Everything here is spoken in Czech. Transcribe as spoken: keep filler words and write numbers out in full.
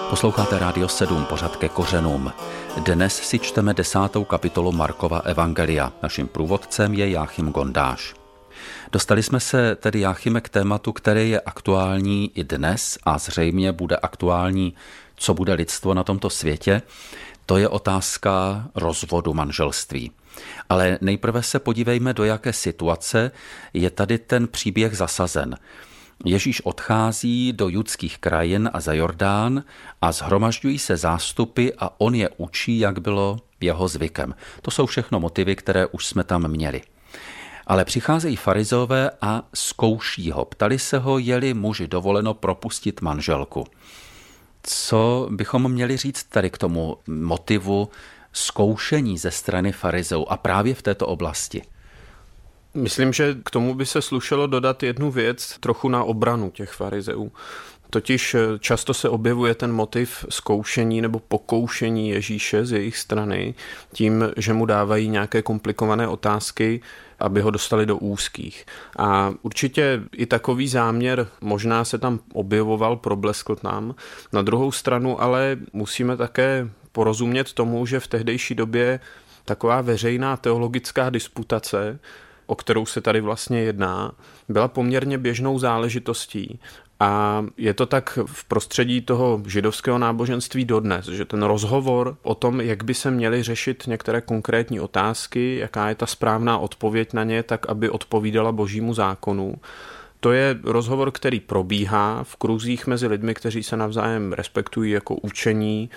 Posloucháte Rádio sedm, pořad Ke kořenům. Dnes si čteme desátou kapitolu Markova evangelia. Naším průvodcem je Jáchym Gondáš. Dostali jsme se tedy, Jáchyme, k tématu, které je aktuální i dnes a zřejmě bude aktuální, co bude lidstvo na tomto světě. To je otázka rozvodu manželství. Ale nejprve se podívejme, do jaké situace je tady ten příběh zasazen. Ježíš odchází do judských krajin a za Jordán a shromažďují se zástupy a on je učí, jak bylo jeho zvykem. To jsou všechno motivy, které už jsme tam měli. Ale přicházejí farizeové a zkouší ho. Ptali se ho, je-li muži dovoleno propustit manželku. Co bychom měli říct tady k tomu motivu zkoušení ze strany farizeů a právě v této oblasti? Myslím, že k tomu by se slušelo dodat jednu věc trochu na obranu těch farizeů. Totiž často se objevuje ten motiv zkoušení nebo pokoušení Ježíše z jejich strany tím, že mu dávají nějaké komplikované otázky, aby ho dostali do úzkých. A určitě i takový záměr možná se tam objevoval, probleskl tam. Na druhou stranu ale musíme také porozumět tomu, že v tehdejší době taková veřejná teologická disputace, o kterou se tady vlastně jedná, byla poměrně běžnou záležitostí. A je to tak v prostředí toho židovského náboženství dodnes, že ten rozhovor o tom, jak by se měly řešit některé konkrétní otázky, jaká je ta správná odpověď na ně, tak aby odpovídala božímu zákonu, to je rozhovor, který probíhá v kruzích mezi lidmi, kteří se navzájem respektují jako učení